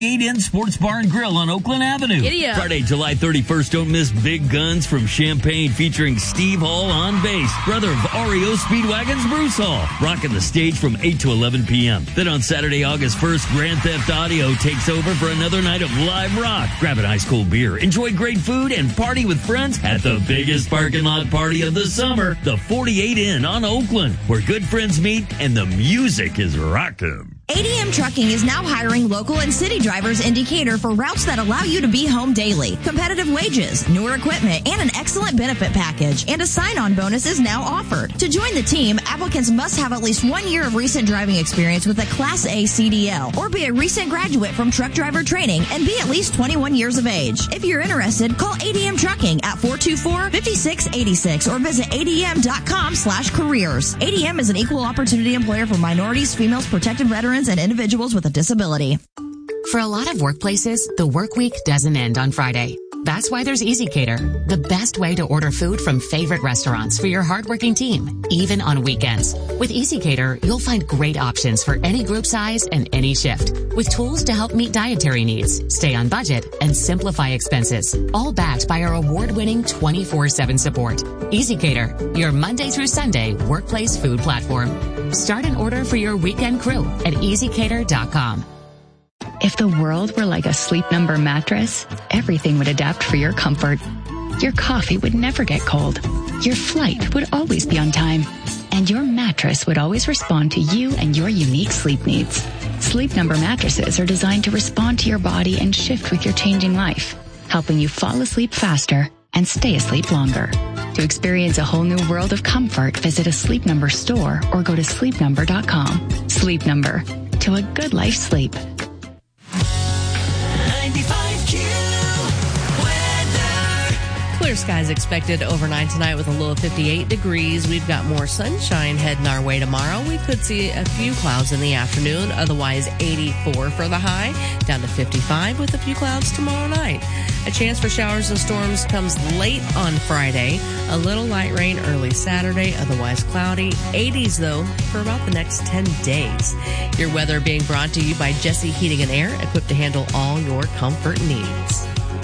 8 Sports Bar and Grill on Oakland Avenue. Giddy-up. Friday, July 31st, don't miss Big Guns from Champaign featuring Steve Hall on bass, brother of REO Speedwagon's Bruce Hall, rocking the stage from 8 to 11 p.m. Then on Saturday, August 1st, Grand Theft Audio takes over for another night of live rock. Grab an ice cold beer, enjoy great food, and party with friends at the biggest parking lot party of the summer, the 48 Inn on Oakland, where good friends meet and the music is rocking. ADM Trucking is now hiring local and city drivers in Decatur for routes that allow you to be home daily. Competitive wages, newer equipment, and an excellent benefit package. And a sign-on bonus is now offered. To join the team, applicants must have at least 1 year of recent driving experience with a Class A CDL or be a recent graduate from truck driver training and be at least 21 years of age. If you're interested, call ADM Trucking at 424-5686 or visit adm.com/careers. ADM is an equal opportunity employer for minorities, females, protected veterans, and individuals with a disability. For a lot of workplaces, the work week doesn't end on Friday. That's why there's EasyCater, the best way to order food from favorite restaurants for your hardworking team, even on weekends. With EasyCater, you'll find great options for any group size and any shift, with tools to help meet dietary needs, stay on budget, and simplify expenses, all backed by our award-winning 24/7 support. EasyCater, your Monday through Sunday workplace food platform. Start an order for your weekend crew at easycater.com. If the world were like a Sleep Number mattress, everything would adapt for your comfort. Your coffee would never get cold. Your flight would always be on time. And your mattress would always respond to you and your unique sleep needs. Sleep Number mattresses are designed to respond to your body and shift with your changing life, helping you fall asleep faster and stay asleep longer. To experience a whole new world of comfort, visit a Sleep Number store or go to sleepnumber.com. Sleep Number. To a good life sleep. Clear skies expected overnight tonight with a low of 58 degrees. We've got more sunshine heading our way tomorrow. We could see a few clouds in the afternoon, otherwise 84 for the high, down to 55 with a few clouds tomorrow night. A chance for showers and storms comes late on Friday. A little light rain early Saturday, otherwise cloudy. 80s, though, for about the next 10 days. Your weather being brought to you by Jesse Heating and Air, equipped to handle all your comfort needs.